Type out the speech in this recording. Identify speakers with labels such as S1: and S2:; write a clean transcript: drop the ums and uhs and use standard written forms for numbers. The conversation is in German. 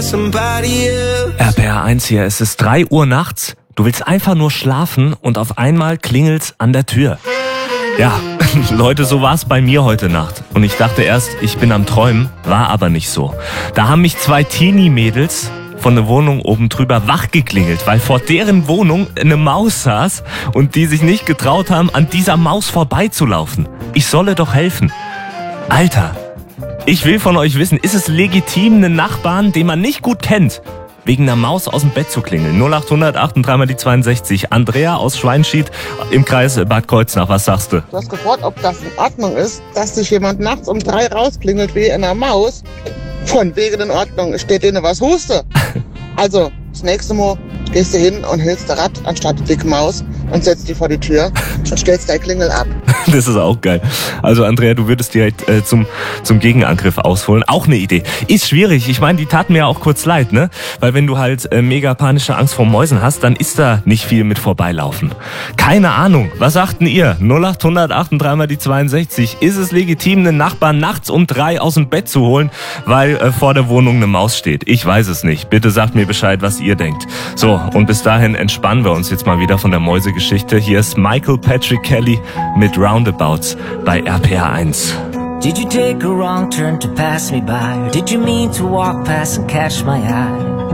S1: RPR 1 hier, es ist 3 Uhr nachts. Du willst einfach nur schlafen und auf einmal klingelt's an der Tür. Ja, Leute, so war's bei mir heute Nacht. Und ich dachte erst, ich bin am Träumen, war aber nicht so. Da haben mich 2 Teenie-Mädels von der Wohnung oben drüber wach geklingelt, weil vor deren Wohnung eine Maus saß und die sich nicht getraut haben, an dieser Maus vorbeizulaufen. Ich solle doch helfen. Alter, ich will von euch wissen, ist es legitim, einen Nachbarn, den man nicht gut kennt, wegen einer Maus aus dem Bett zu klingeln? 0800 3 die 62. Andrea aus Schweinschied im Kreis Bad Kreuznach, was sagst du?
S2: Du hast gefragt, ob das in Ordnung ist, dass sich jemand nachts um 3 rausklingelt wie in einer Maus. Von wegen in Ordnung, steht denen was Huste. Also, das nächste Mal gehst du hin und hältst der Rad anstatt die dicke Maus und setzt die vor die Tür und stellst dein Klingel ab.
S1: Das ist auch geil. Also Andrea, du würdest direkt zum Gegenangriff ausholen. Auch eine Idee. Ist schwierig. Ich meine, die taten mir ja auch kurz leid, ne? Weil wenn du halt mega panische Angst vor Mäusen hast, dann ist da nicht viel mit vorbeilaufen. Keine Ahnung. Was sagten ihr? 0800 3 die 62. Ist es legitim, einen Nachbarn nachts um 3 aus dem Bett zu holen, weil vor der Wohnung eine Maus steht? Ich weiß es nicht. Bitte sagt mir Bescheid, was ihr denkt. So, und bis dahin entspannen wir uns jetzt mal wieder von der Mäusegeschichte. Hier ist Michael Patrick Kelly mit Roundabouts bei RPR 1.
S3: Did you take a wrong turn to pass me by? Or did you mean to walk past and catch my eye?